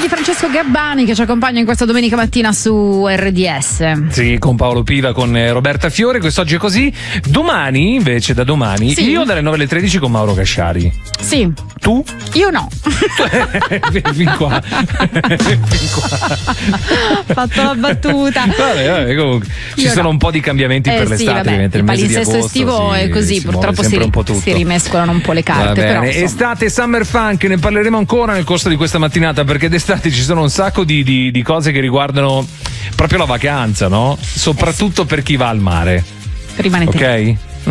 di Francesco Gabbani che ci accompagna in questa domenica mattina su RDS. Sì, con Paolo Piva, con Roberta Fiore. Quest'oggi è così. Domani, invece, da domani, sì, io dalle 9 alle 13 con Mauro Casciari. Sì. Tu? Io no. Fin qua. Fin qua. Fatto la battuta. Vabbè, comunque ci sono un po' di cambiamenti per l'estate, vabbè, il mese di agosto estivo è così, purtroppo si rimescolano un po' le carte. Però, estate Summer Funk, ne parleremo ancora nel corso di questa mattinata, perché d'estate ci sono un sacco di cose che riguardano proprio la vacanza, no? Soprattutto per chi va al mare. Rimanete. Ok?